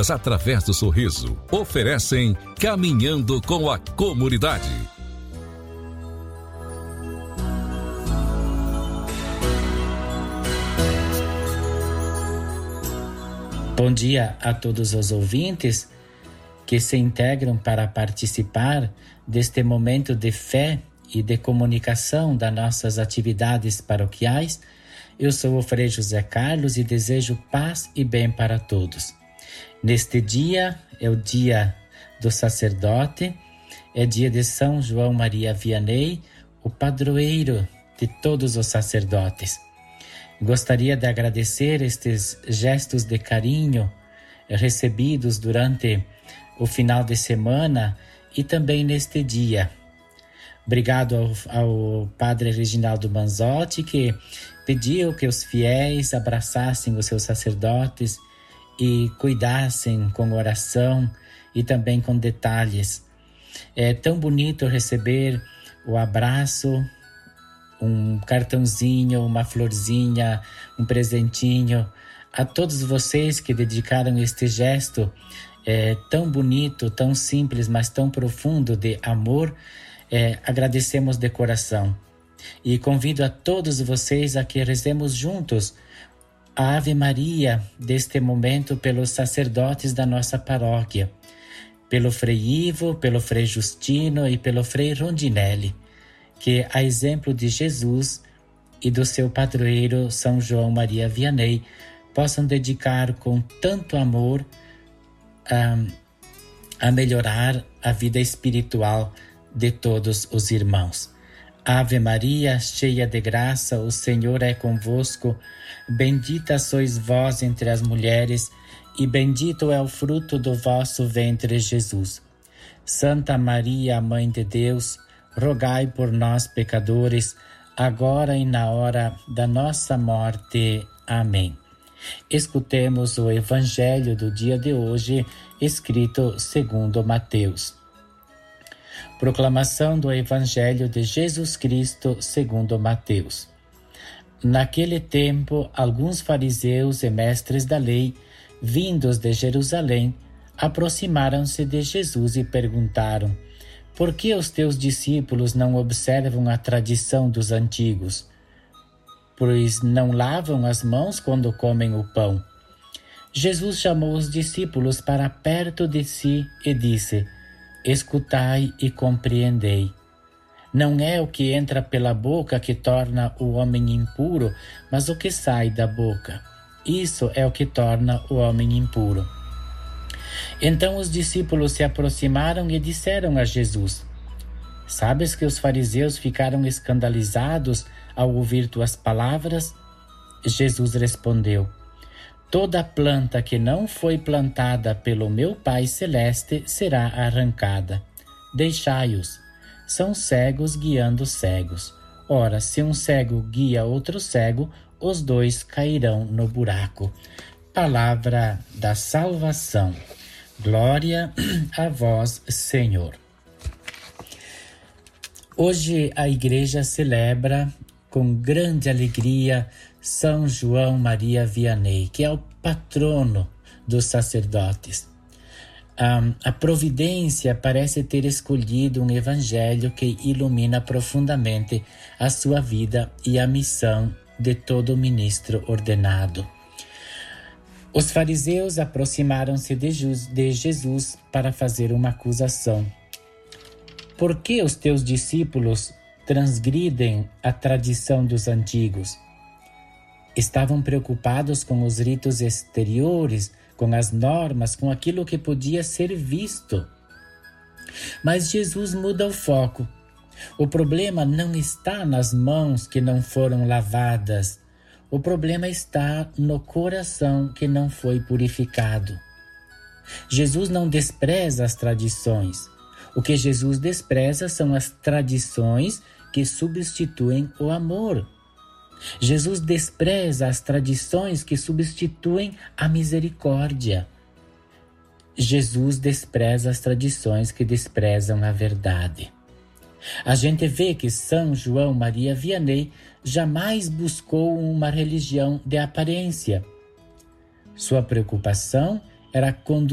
vidas através do sorriso. Oferecem Caminhando com a Comunidade. Bom dia a todos os ouvintes que se integram para participar deste momento de fé e de comunicação das nossas atividades paroquiais. Eu sou o Frei José Carlos e desejo paz e bem para todos. Neste dia é o dia do sacerdote, é dia de São João Maria Vianney, o padroeiro de todos os sacerdotes. Gostaria de agradecer estes gestos de carinho recebidos durante o final de semana e também neste dia. Obrigado ao Padre Reginaldo Manzotti, que pediu que os fiéis abraçassem os seus sacerdotes e cuidassem com oração e também com detalhes. É tão bonito receber o abraço, um cartãozinho, uma florzinha, um presentinho. A todos vocês que dedicaram este gesto tão bonito, tão simples, mas tão profundo de amor, agradecemos de coração. E convido a todos vocês a que rezemos juntos a Ave Maria deste momento pelos sacerdotes da nossa paróquia, pelo Frei Ivo, pelo Frei Justino e pelo Frei Rondinelli, que, a exemplo de Jesus e do seu padroeiro São João Maria Vianney, possam dedicar com tanto amor a melhorar a vida espiritual de todos os irmãos. Ave Maria, cheia de graça, o Senhor é convosco. Bendita sois vós entre as mulheres, e bendito é o fruto do vosso ventre, Jesus. Santa Maria, Mãe de Deus, rogai por nós, pecadores, agora e na hora da nossa morte. Amém. Escutemos o Evangelho do dia de hoje, escrito segundo Mateus. Proclamação do Evangelho de Jesus Cristo segundo Mateus. Naquele tempo, alguns fariseus e mestres da lei, vindos de Jerusalém, aproximaram-se de Jesus e perguntaram: por que os teus discípulos não observam a tradição dos antigos? Pois não lavam as mãos quando comem o pão. Jesus chamou os discípulos para perto de si e disse: escutai e compreendei. Não é o que entra pela boca que torna o homem impuro, mas o que sai da boca. Isso é o que torna o homem impuro. Então os discípulos se aproximaram e disseram a Jesus: sabes que os fariseus ficaram escandalizados ao ouvir tuas palavras? Jesus respondeu: toda planta que não foi plantada pelo meu Pai Celeste será arrancada. Deixai-os. São cegos guiando cegos. Ora, se um cego guia outro cego, os dois cairão no buraco. Palavra da salvação. Glória a vós, Senhor. Hoje a Igreja celebra com grande alegria São João Maria Vianney, que é o patrono dos sacerdotes. A providência parece ter escolhido um evangelho que ilumina profundamente a sua vida e a missão de todo ministro ordenado. Os fariseus aproximaram-se de Jesus para fazer uma acusação. Por que os teus discípulos transgridem a tradição dos antigos? Estavam preocupados com os ritos exteriores, com as normas, com aquilo que podia ser visto. Mas Jesus muda o foco. O problema não está nas mãos que não foram lavadas. O problema está no coração que não foi purificado. Jesus não despreza as tradições. O que Jesus despreza são as tradições que substituem o amor. Jesus despreza as tradições que substituem a misericórdia. Jesus despreza as tradições que desprezam a verdade. A gente vê que São João Maria Vianney jamais buscou uma religião de aparência. Sua preocupação era conduzir